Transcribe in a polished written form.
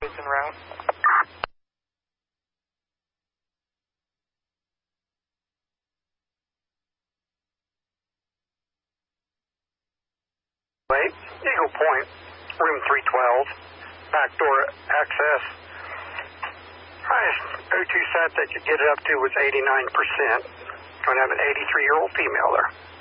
It's en route. Eagle Point, room 312, backdoor access. Highest O2 sat that you get it up to was 89%. Going to have an 83-year-old female there.